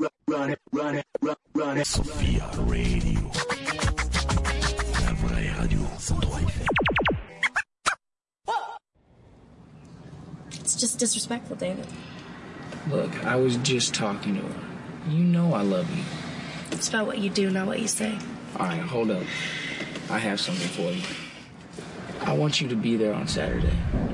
Sophia Radio. La vraie radio 103 FM. It's just disrespectful, David. Look, I was just talking to her. You know I love you. It's about what you do, not what you say. All right, hold up. I have something for you. I want you to be there on Saturday.